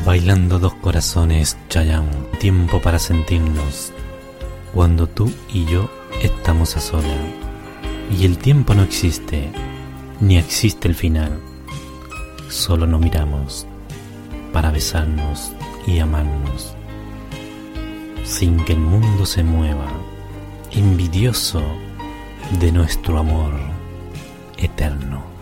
Bailando dos corazones, Chayanne, tiempo para sentirnos, cuando tú y yo estamos a solas, y el tiempo no existe, ni existe el final, solo nos miramos para besarnos y amarnos, sin que el mundo se mueva, envidioso de nuestro amor eterno.